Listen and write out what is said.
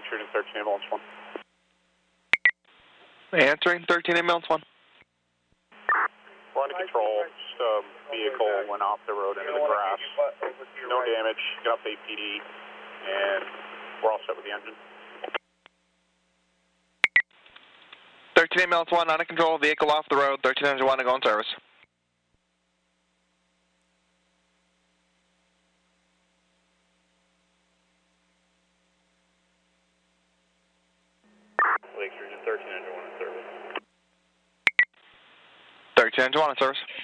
Lake Shooting 13 ambulance 1. Answering 13 ambulance 1. We're under control. Just a vehicle went off the road into the grass. No damage. Got off the APD, and we're all set with the engine. 13 ambulance 1, under control, vehicle off the road, 13 engine 1 to go in service. Lake Shooting 13 engine 1 in service. 13 engine 1 in service.